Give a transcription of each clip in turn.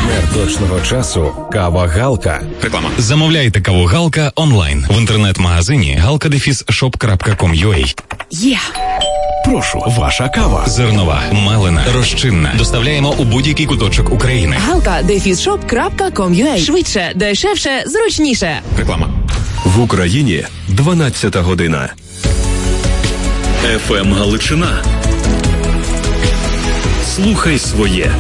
Партнер точного часу – кава Галка. Реклама. Замовляйте каву Галка онлайн в інтернет-магазині galka-shop.com.ua. Є! Прошу, ваша кава. Зернова, мелена, розчинна. Доставляємо у будь-який куточок України. galka-shop.com.ua. Швидше, дешевше, зручніше. Реклама. В Україні 12 година. ФМ Галичина. Слухай своє.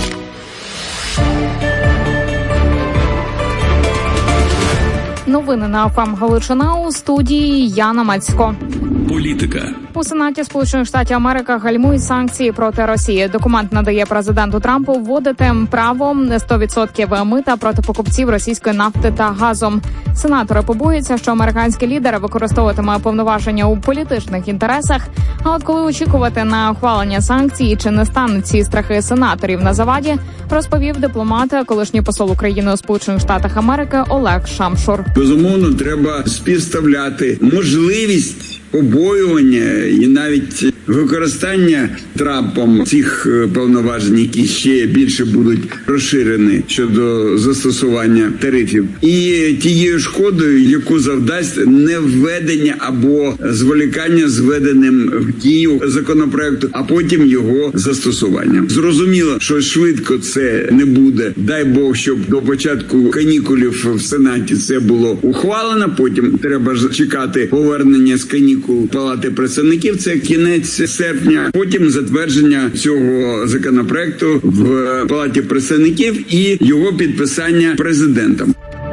Новини на ФМ Галичина, у студії Яна Мацько. Політика. У Сенаті Сполучених Штатів Америки гальмують санкції проти Росії. Документ надає президенту Трампу вводити право 100% мита проти покупців російської нафти та газу. Сенатори побоюються, що американський лідер використовуватиме повноваження у політичних інтересах. А от коли очікувати на ухвалення санкцій, чи не стануть ці страхи сенаторів на заваді, розповів дипломат, колишній посол України у Сполучених Штатах Америки Олег Шамшур. Безумовно, треба співставляти можливість побоювання і навіть використання Трампом цих повноважень, які ще більше будуть розширені щодо застосування тарифів, і тією шкодою, яку завдасть невведення або зволікання з введеним в дію законопроекту, а потім його застосування. Зрозуміло, що швидко це не буде. Дай Бог, щоб до початку канікулів в Сенаті це було ухвалено. Потім треба чекати повернення з канікул Палати представників. Це кінець серпня. Потім затвердження цього законопроекту в Палаті представників і його підписання президентом.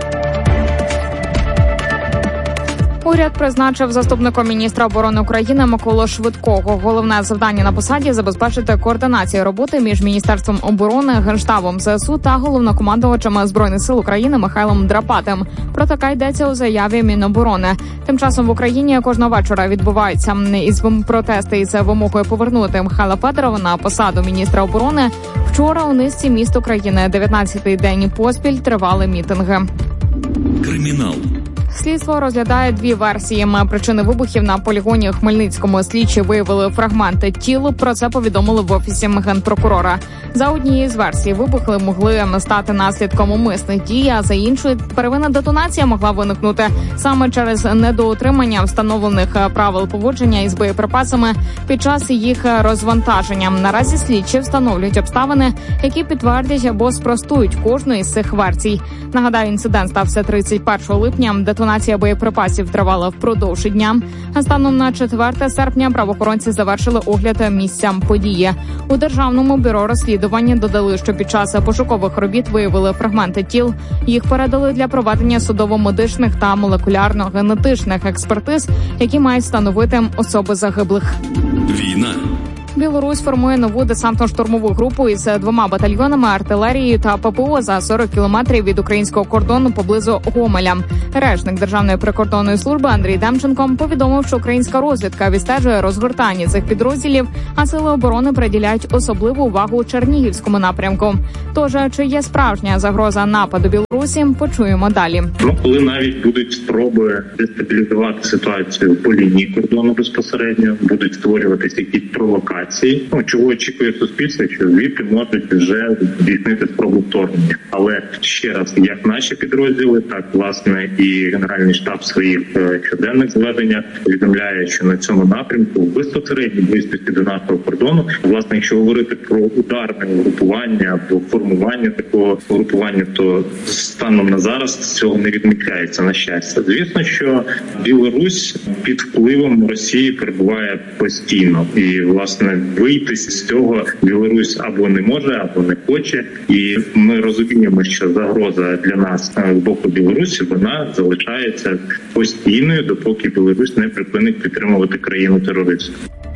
Уряд призначив заступником міністра оборони України Миколу Швидкого. Головне завдання на посаді – забезпечити координацію роботи між Міністерством оборони, Генштабом ЗСУ та головнокомандувачем Збройних сил України Михайлом Драпатим. Про таке йдеться у заяві Міноборони. Тим часом в Україні кожного вечора відбуваються протести із вимогою повернути Михайла Федорова на посаду міністра оборони. Вчора у низці міст України 19-й день поспіль тривали мітинги. Кримінал. Слідство розглядає дві версії причини вибухів на полігоні Хмельницькому. Слідчі виявили фрагменти тіл. Про це повідомили в офісі генпрокурора. За однією з версій, вибухи могли стати наслідком умисних дій, а за іншою, первинна детонація могла виникнути саме через недоотримання встановлених правил поводження із боєприпасами під час їх розвантаження. Наразі слідчі встановлюють обставини, які підтвердять або спростують кожну із цих версій. Нагадаю, інцидент стався 31 липня. Детонація боєприпасів тривала впродовж дня. Станом на 4 серпня правоохоронці завершили огляд місця події. У Державному бюро розслідування додали, що під час пошукових робіт виявили фрагменти тіл. Їх передали для проведення судово-медичних та молекулярно-генетичних експертиз, які мають встановити особи загиблих. Війна. Білорусь формує нову десантно-штурмову групу із 2 батальйонами, артилерією та ППО за 40 кілометрів від українського кордону поблизу Гомеля. Речник Державної прикордонної служби Андрій Демченко повідомив, що українська розвідка відстежує розгортання цих підрозділів, а сили оборони приділяють особливу увагу Чернігівському напрямку. Тож, чи є справжня загроза нападу Білорусі, почуємо далі. Коли навіть будуть спроби дестабілізувати ситуацію по лінії кордону безпосередньо, будуть створюватися якісь провокації, чого очікує суспільство, що звідти можуть вже здійснити спробу вторгнення. Але ще раз, як наші підрозділи, так власне і Генеральний штаб в своїх щоденних зведеннях повідомляє, що на цьому напрямку в безпосередній близькості до нашого кордону, власне, якщо говорити про ударне угрупування або формування такого угрупування, то станом на зараз цього не відмічається, на щастя. Звісно, що Білорусь під впливом Росії перебуває постійно, і власне вийти з цього Білорусь або не може, або не хоче. І ми розуміємо, що загроза для нас з боку Білорусі, вона залишається постійною, допоки Білорусь не припинить підтримувати країну-терористку.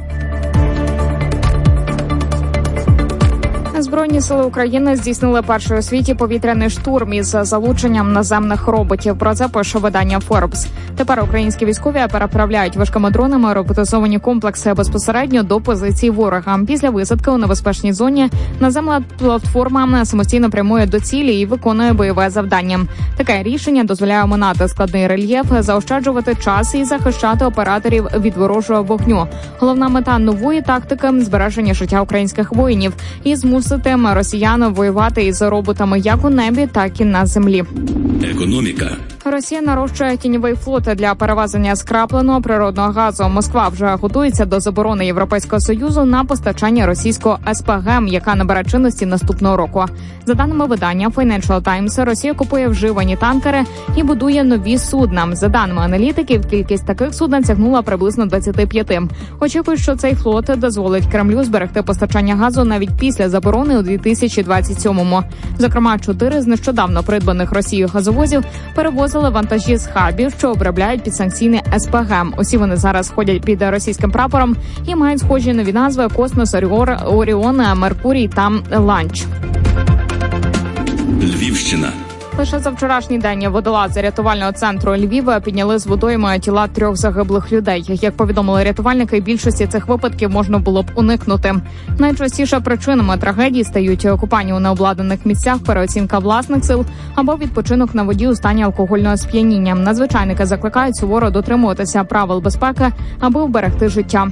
Збройні сили України здійснили перший у світі повітряний штурм із залученням наземних роботів. Про це пише видання Forbes. Тепер українські військові переправляють важкими дронами роботизовані комплекси безпосередньо до позицій ворога. Після висадки у небезпечній зоні наземна платформа самостійно прямує до цілі і виконує бойове завдання. Таке рішення дозволяє оминати складний рельєф, заощаджувати час і захищати операторів від ворожого вогню. Головна мета нової тактики – збереження життя українських воїнів і змусити змусити росіян воювати із роботами як у небі, так і на землі. Економіка. Росія нарощує тіньовий флот для перевезення скрапленого природного газу. Москва вже готується до заборони Європейського Союзу на постачання російського СПГ, яка набере чинності наступного року. За даними видання Financial Times, Росія купує вживані танкери і будує нові судна. За даними аналітиків, кількість таких суден сягнула приблизно 25. Очікують, що цей флот дозволить Кремлю зберегти постачання газу навіть після заборони у 2027-му. Зокрема, 4 з нещодавно придбаних Росією газовозів перевозили вантажі з хабів, що обробляють підсанкційне СПГ. Усі вони зараз ходять під російським прапором і мають схожі нові назви «Космос», «Оріон», «Меркурій» та «Ланч». Львівщина. Лише за вчорашній день водолази рятувального центру Львова підняли з водойми тіла 3 загиблих людей. Як повідомили рятувальники, більшості цих випадків можна було б уникнути. Найчастіше причинами трагедії стають купання у необладнаних місцях, переоцінка власних сил або відпочинок на воді у стані алкогольного сп'яніння. Надзвичайники закликають суворо дотримуватися правил безпеки, аби вберегти життя.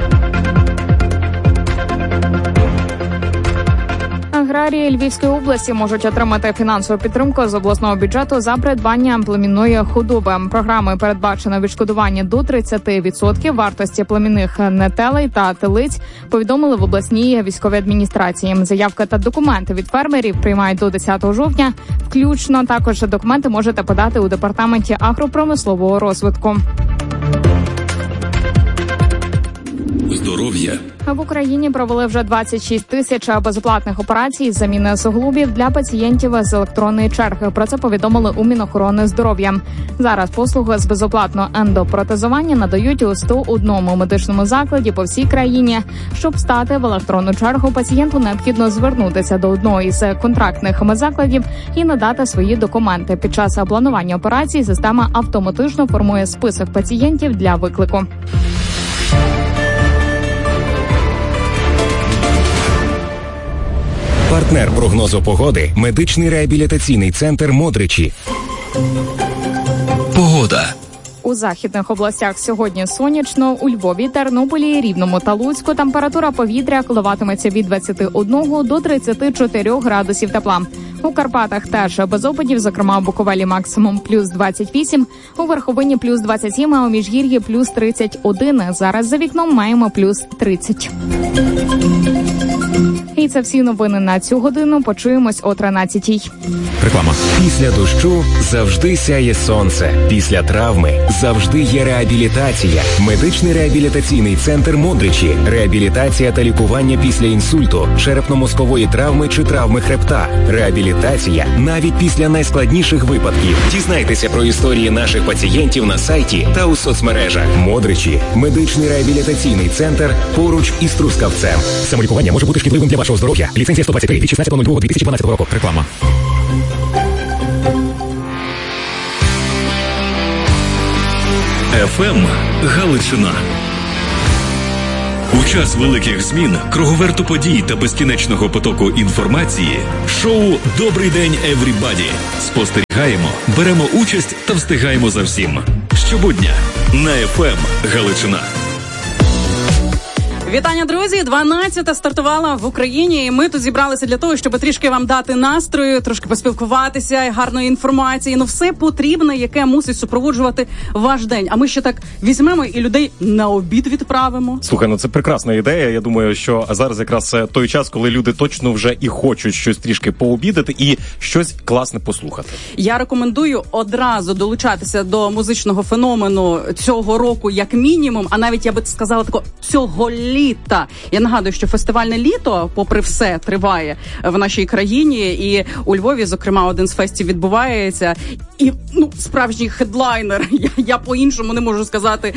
Аграрії Львівської області можуть отримати фінансову підтримку з обласного бюджету за придбання племінної худоби. Програмою передбачено відшкодування до 30% вартості племінних нетелей та телиць, повідомили в обласній військовій адміністрації. Заявки та документи від фермерів приймають до 10 жовтня. Включно також документи можете подати у департаменті агропромислового розвитку. Здоров'я. В Україні провели вже 26 тисяч безоплатних операцій з заміни суглобів для пацієнтів з електронної черги. Про це повідомили у Мінохорони здоров'я. Зараз послуги з безоплатного ендопротезування надають у 101 медичному закладі по всій країні. Щоб стати в електронну чергу, пацієнту необхідно звернутися до одного із контрактних медзакладів і надати свої документи. Під час планування операцій система автоматично формує список пацієнтів для виклику. Партнер прогнозу погоди – медичний реабілітаційний центр «Модричі». Погода. У західних областях сьогодні сонячно, у Львові, Тернополі, Рівному та Луцьку температура повітря коливатиметься від 21 до 34 градусів тепла. У Карпатах теж без опадів, зокрема у Буковелі максимум плюс 28, у Верховині плюс 27, а у Міжгір'ї плюс 31. Зараз за вікном маємо плюс 30. І це всі новини на цю годину. Почуємось о 13-й. Реклама. Після дощу завжди сяє сонце. Після травми завжди є реабілітація. Медичний реабілітаційний центр «Модричі». Реабілітація та лікування після інсульту, черепно-мозкової травми чи травми хребта. Реабілітація навіть після найскладніших випадків. Дізнайтеся про історії наших пацієнтів на сайті та у соцмережах. «Модричі» – медичний реабілітаційний центр поруч із Трускавцем. Самолікування може бути шкідливим для вашого здоров'я. Ліцензія 123 від 16.02.2012 року. Реклама. ФМ Галичина. У час великих змін, круговерту подій та безкінечного потоку інформації шоу «Добрий день, Еврібаді». Спостерігаємо, беремо участь та встигаємо за всім. Щобудня на ФМ Галичина. Вітання, друзі! 12-та стартувала в Україні, і ми тут зібралися для того, щоб трішки вам дати настрою, трошки поспілкуватися, гарної інформації. Ну, все потрібне, яке мусить супроводжувати ваш день. А ми ще так візьмемо і людей на обід відправимо. Слухай, ну це прекрасна ідея. Я думаю, що зараз якраз той час, коли люди точно вже і хочуть щось трішки пообідати і щось класне послухати. Я рекомендую одразу долучатися до музичного феномену цього року як мінімум, а навіть, я би сказала, такого цього літа. Я нагадую, що фестивальне літо, попри все, триває в нашій країні, і у Львові, зокрема, один з фестів відбувається. І, справжній хедлайнер, я по-іншому не можу сказати,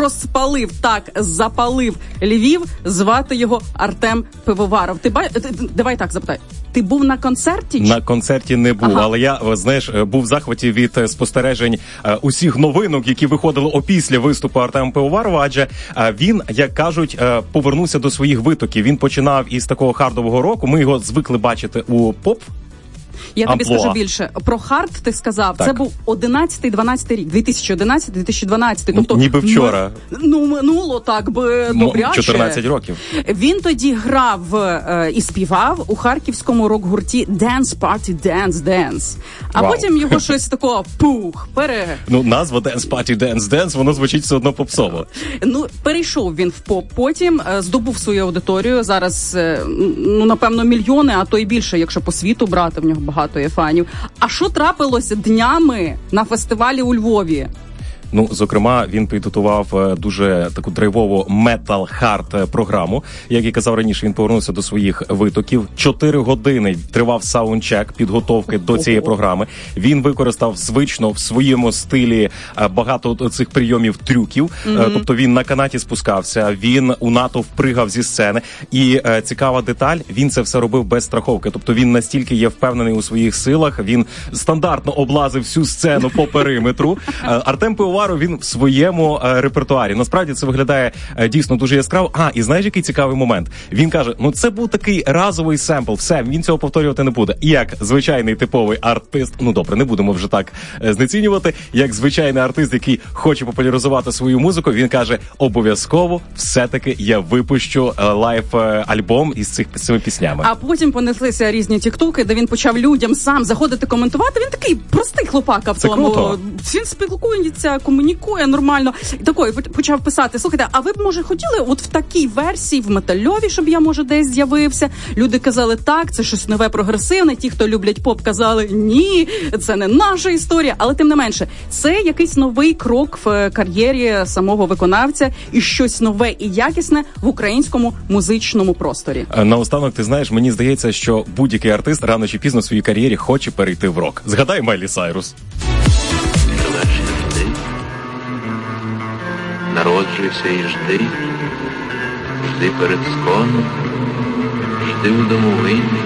запалив Львів, звати його Артем Пивоваров. Давай так запитаю. Ти був на концерті? На концерті не був, але я, знаєш, був в захваті від спостережень усіх новинок, які виходили опісля виступу Артема Пивоварова, адже він, як кажуть, повернувся до своїх витоків. Він починав із такого хардового року, ми його звикли бачити у поп Я тобі амплуа. скажу більше. Про хард ти сказав. Так. Це був 11-12 рік. 2011-2012. Тобто, ніби вчора. Минуло так би добряче. 14 років. Він тоді грав і співав у харківському рок-гурті Dance Party Dance Dance. А Вау. потім його щось такого Назва Dance Party Dance Dance, воно звучить все одно попсово. Перейшов він в поп, потім здобув свою аудиторію. Зараз, напевно, мільйони, а то й більше, якщо по світу брати, в нього багато є фанів. А що трапилося днями на фестивалі у Львові? Зокрема, він підготував дуже таку драйвову метал-хард програму. Як і казав раніше, він повернувся до своїх витоків. 4 години тривав саундчек підготовки до цієї програми. Він використав звично в своєму стилі багато цих прийомів трюків. Тобто він на канаті спускався, він у натовп пригав зі сцени. І цікава деталь, він це все робив без страховки. Тобто він настільки є впевнений у своїх силах, він стандартно облазив всю сцену по периметру. Артем Пивоваров, він в своєму репертуарі. Насправді це виглядає дійсно дуже яскраво. І знаєш, який цікавий момент? Він каже, це був такий разовий семпл, все, він цього повторювати не буде. І як звичайний типовий артист, добре, не будемо вже так знецінювати, як звичайний артист, який хоче популяризувати свою музику, він каже, обов'язково все-таки я випущу лайв-альбом із цими піснями. А потім понеслися різні тіктоки, де він почав людям сам заходити коментувати. Він такий простий хлопака в тому. Круто. Він спілкується, комунікує нормально. І такий почав писати, слухайте, а ви б, може, хотіли от в такій версії, в метальовій, щоб я, може, десь з'явився? Люди казали, так, це щось нове, прогресивне. Ті, хто люблять поп, казали, ні, це не наша історія. Але тим не менше, це якийсь новий крок в кар'єрі самого виконавця і щось нове і якісне в українському музичному просторі. Наостанок, ти знаєш, мені здається, що будь-який артист рано чи пізно в своїй кар'єрі хоче перейти в рок. Згадай Майлі Сайрус. Народжуйся і жди перед сконом, жди у домовині,